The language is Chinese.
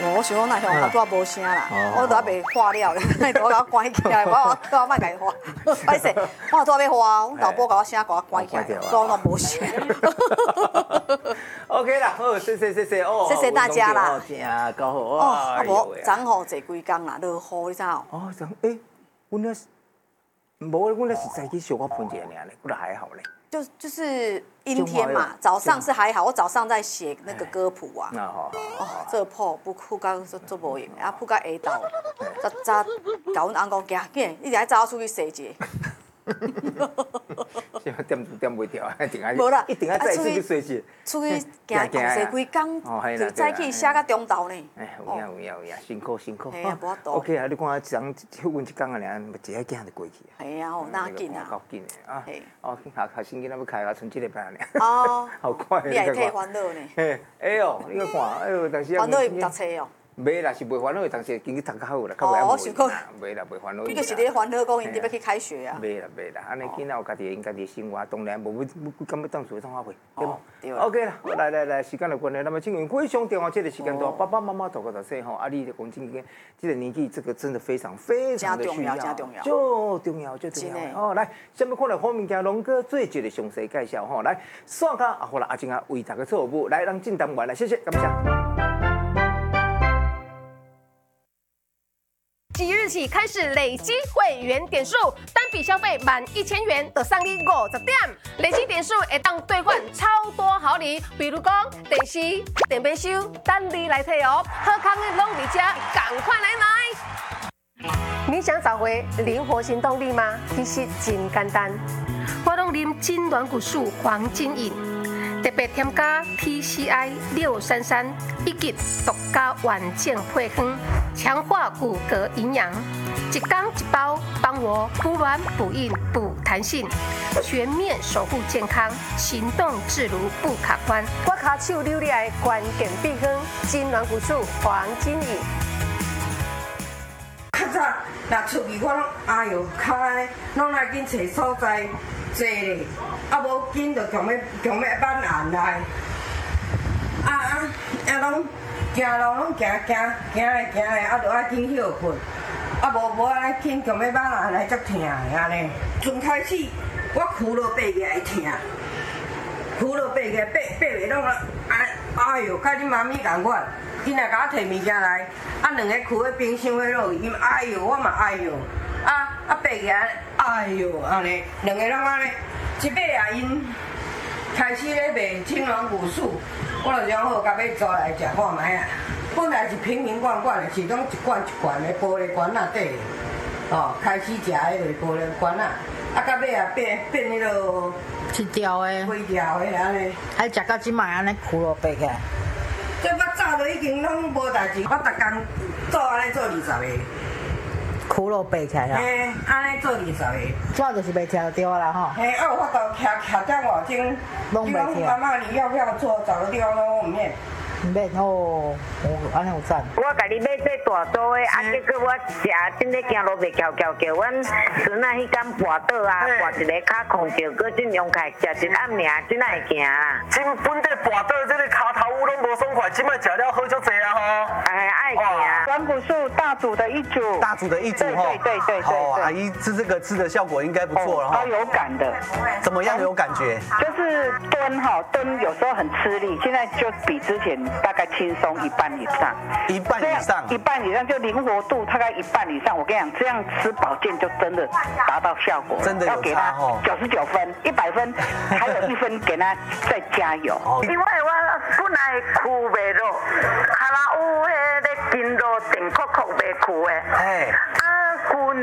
我想讲那像较多无声啦，我都还未化了，那都甲我关起来，我莫甲伊化，歹势，我都要化，我老婆甲我声甲我关起来，所以我都无声。 OK 啦，好，谢谢哦， 谢谢大家啦， 真够好哦，啊无昨雨坐几工啦，落雨你知道？ 哦，阮那是，无，阮那是早起小可喷一下尔咧，我都还好咧。就是阴天嘛，早上是还好，我早上在写那个歌谱啊。 好。 哦，这个谱不谱到做无用，啊谱到下昼，早甲阮翁讲行紧，你来早出去洗者。 点袂掉， 无啦， 一定要再出去洗者。 出去行洗几工，就早起写到中昼呢。 哎，有影，辛苦。 嘿啊，无法度。 OK 啊，你看昨休阮一工啊，尔，一个囝就过去啊。 系啊，哦，哪紧啊？ 够紧的啊。哦，下星期咱要开啊，剩一礼拜尔。 哦， 好快。 你还替烦恼呢？ 嘿，哎呦，你看，哎呦，但是烦恼伊唔读册哦。 袂啦，是袂烦恼的，但是经济读较好啦，较我想讲， 袂啦，袂烦恼。 你就是咧烦恼讲因要去开学啊。 袂啦，安尼囡仔有家己的生活，当然无敢要当做创花费，对无？ 对。 OK 啦，来，时间就关了。那么，请问非常重要这个时间段，爸爸妈妈大个大细吼，啊，你讲真个，这个年纪，这个真的非常的需要，就重要。哦，来，什么款的好物件，龙哥做一个详细介绍吼。来，线卡啊，好啦，阿静啊，为大家做服务，来，咱进单元来，谢谢，感谢。 即日起开始累积会员点数，单笔消费满1000元就送你50点，累积点数会当兑换超多好礼，比如讲电视、电杯收，等你来摕哦。好康的拢伫遮，赶快来买！你想找回灵活行动力吗？其实真简单，我拢啉金软骨素黄金饮。特别添加 TCI 633，以及独家完整配方，强化骨骼营养，一缸一包，帮我补软补硬补弹性，全面守护健康，行动自如不卡关。我卡手溜里的关键秘方，金软骨素黄金饮。 较早若出去，我拢哎哟，脚安尼，拢来紧找所在坐咧，啊无紧就强要挽案来，拢行路拢行来，啊就爱紧休困，啊无安尼紧强要挽案来足疼的安尼。从开始我跍落爬起来疼，跍落爬起来爬袂拢啊，哎哟，甲恁妈咪共款。囡仔甲我摕物件来，啊，两个跍喺冰箱迄落去，因哎哟，我嘛哎哟，爬起来，哎哟，安尼，两个拢安尼，一摆啊因开始咧卖金软骨素，我就讲好，甲要抓来食看卖啊。本来是瓶瓶罐罐的，是拢一罐一罐的玻璃罐仔底，哦，开始食迄个玻璃罐仔，啊，到尾啊变迄落一条的， 规条的安尼， 还食到即摆安尼跍落爬起来。 这我早就已经拢无代志，我逐工做安尼做20个， 跍落爬起来啦。 嘿，安尼做20个。 主要就是袂跳对啊啦吼。 嘿，有法度徛遮外钟， 拢袂跳。 妈妈，你要不要做？找个地方拢唔免。 唔免哦，安尼有赞。 我甲你买这大组的，啊，结果我食真咧行路袂翘，阮孙仔迄间跋倒啊，跋一个骹空着，搁真用开食一暗尔，真会行啊。 真本地跋倒这个骹头有拢无爽快，今摆食了好足济啊吼。 哎，爱行。软骨素大组的一组。 大组的一组吼。 对。 哦，阿姨这个吃的效果应该不错了哈。 超有感的。 怎么样有感觉？ 就是蹲有时候很吃力，现在就比之前大概轻松1半以上。 1半以上。 1半以上就灵活度大概1半以上。我跟你讲，这样吃保健就真的达到效果。 真的有差哦。 99分，100分，还有1分给他再加油。因为我本来跍袂落，哈啦有迄个筋肉电扣袂跍的。 哎。 啊，